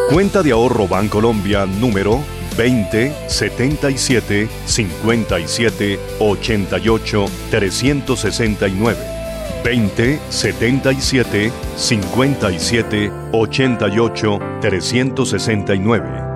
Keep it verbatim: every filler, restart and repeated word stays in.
Cuenta de ahorro Bancolombia número veinte setenta y siete cincuenta y siete ochenta y ocho trescientos sesenta y nueve. veinte setenta y siete cincuenta y siete ochenta y ocho trescientos sesenta y nueve.